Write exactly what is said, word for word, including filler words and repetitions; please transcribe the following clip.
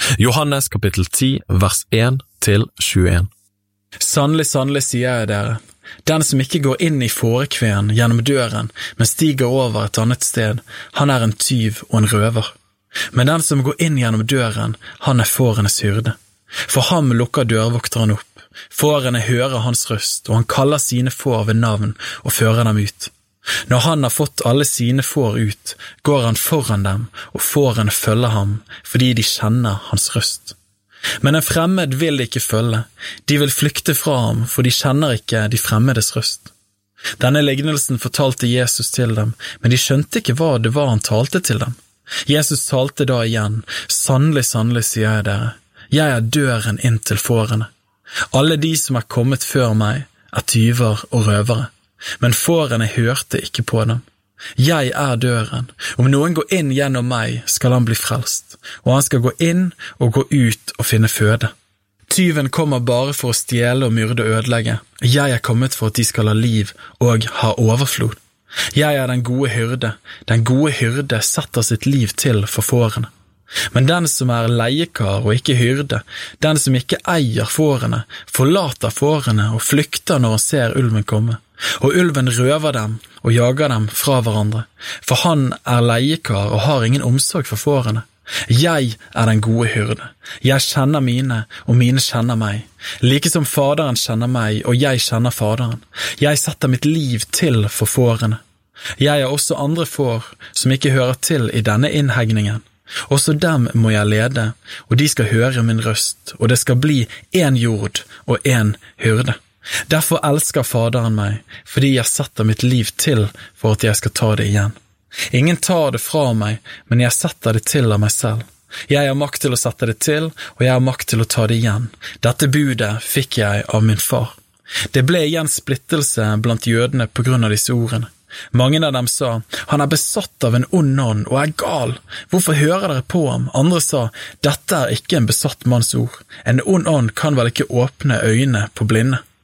Johannes kapittel ti, vers én til tjueen. Sannelig, sannelig sier jeg dere, den som ikke går inn i fårekven gjennom døren, men stiger over et annet sted, han er en tyv og en røver. Men den som går inn gjennom døren, han er fårenes hyrde. For ham lukker dørvokteren opp. Fårene hører hans røst, og han kaller sine får ved navn og fører dem ut. Når han har fått alle sine får ut, går han foran dem, og fårene følger ham, fordi de kjenner hans røst. Men en fremmed vil ikke følge, de vil flykte fra ham, for de kjenner ikke de fremmedes røst. Denne lignelsen fortalte Jesus til dem, men de skjønte ikke hva det var han talte til dem. Jesus talte da igjen, sannelig, sannelig sier jeg dere, jeg er døren inn til fårene. Alle de som er kommet før meg er tyver og røvere, men fårene hørte ikke på dem. Jeg er døren, om noen går inn gjennom meg skal han bli frelst, og han skal gå inn og gå ut og finne føde. Tyven kommer bare for å stjele og myrde og ødelegge. Jeg er kommet for at de skal ha liv og ha overflod. Jeg er den gode hyrde, den gode hyrde setter sitt liv til for fårene. Men den som er leiekar og ikke hyrde, den som ikke eier fårene, forlater fårene og flykter når han ser ulven komme. Og ulven røver dem og jager dem fra hverandre, for han er leiekar og har ingen omsorg for fårene. Jeg er den gode hyrde. Jeg kjenner mine, og mine kjenner meg. Like som faderen kjenner meg, og jeg kjenner faderen. Jeg setter mitt liv til for fårene. Jeg er også andre får, som ikke hører til i denne innhegningen. Også dem må jeg lede, og de skal høre min røst, og det skal bli en jord og en hyrde. Derfor elsker faderen meg, fordi jeg setter mitt liv til for at jeg skal ta det igjen. Ingen tar det fra meg, men jeg setter det til av meg selv. Jeg har makt til å sette det til, og jeg har makt til å ta det igjen. Dette budet fikk jeg av min far. Det ble igjen splittelse blant jødene på grunn av disse ordene. Mange av dem sa, han er besatt av en ond ånd og er gal. Hvorfor hører dere på ham? Andre sa, dette er ikke en besatt manns ord. En ond ånd kan vel ikke åpne øynene på blinde.